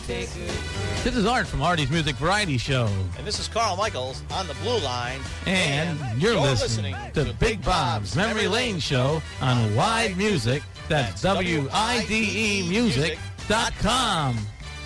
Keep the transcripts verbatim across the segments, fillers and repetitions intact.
This is Art from Artie's Music Variety Show. And this is Carl Michaels on the Blue Line. And, and you're, you're listening, listening to Big Bob's Memory Lane Show on Wide Music. That's W I D E music dot com.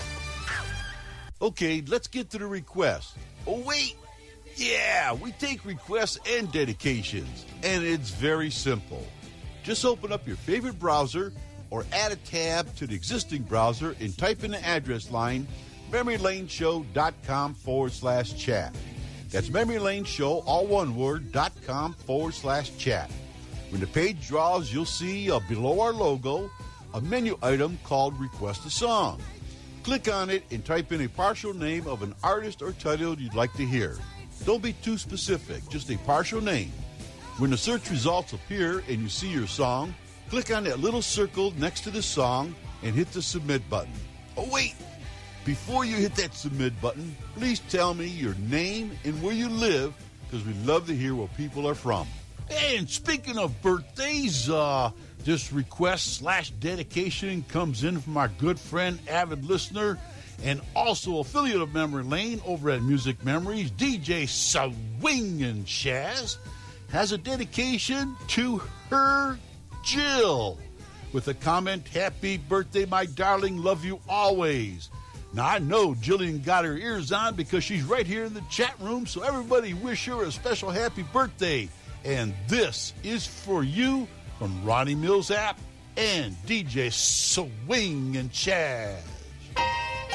Okay, let's get to the requests. Oh, wait. Yeah, we take requests and dedications. And it's very simple. Just open up your favorite browser or add a tab to the existing browser and type in the address line memorylaneshow.com forward slash chat. That's memorylaneshow, all one word, dot com forward slash chat. When the page draws, you'll see uh, below our logo a menu item called Request a Song. Click on it and type in a partial name of an artist or title you'd like to hear. Don't be too specific, just a partial name. When the search results appear and you see your song, click on that little circle next to the song and hit the submit button. Oh, wait! Before you hit that submit button, please tell me your name and where you live, because we love to hear where people are from. And speaking of birthdays, uh, this request slash dedication comes in from our good friend, avid listener, and also affiliate of Memory Lane over at Music Memories, D J Swing and Shaz, has a dedication to her Jill with a comment, "Happy birthday, my darling, love you always." Now, I know Jillian got her ears on because she's right here in the chat room, so everybody wish her a special happy birthday. And this is for you from Ronnie Mills app and D J Swing and Chad.